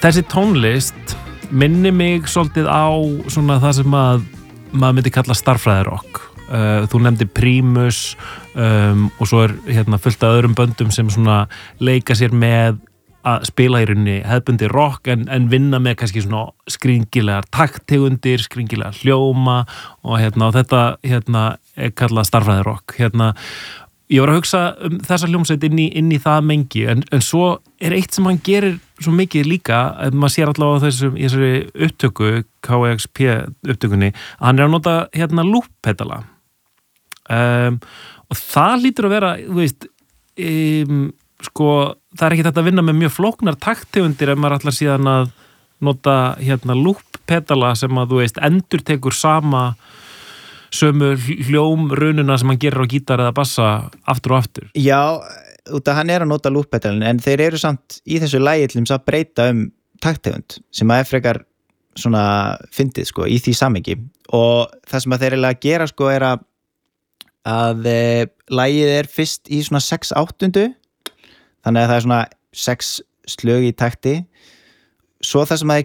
þessi tónlist minni mig svolítið á svona það sem að maður myndi kalla starffræðirock. Þú nefndir Primus og svo fullt af öðrum böndum sem svona leika sér með að spila í rauninni hefðbundi rock en vinna með kannski svona skringilegar takttegundir, skringilegar hljóma og þetta er kallað starffræðirock. Ég var að hugsa þessa hljómsveit inn í það mengi en svo er eitt sem hann gerir svo mikið líka, að maður sér allavega í þessari upptöku, KXP upptökunni, að hann er að nota loop-pedala og það lítur að vera, þú veist, sko, það er ekki þetta að vinna með mjög flóknar takttegundir ef maður ætlar síðan að nota loop-pedala sem að, þú veist, endurtekur sömu hljómrununa sem hann gerir á gítar eða bassa aftur og aftur. Já, út að hann er að nota loop-pedalin en þeir eru samt í þessu lagi til að breyta takttegund sem að er frekar svona fyndið sko í því samhengi og það sem að þeir eiginlega gera sko er að lagið er fyrst í svona 6/8 þannig að það er svona 6 slög í takti svo það sem að þeir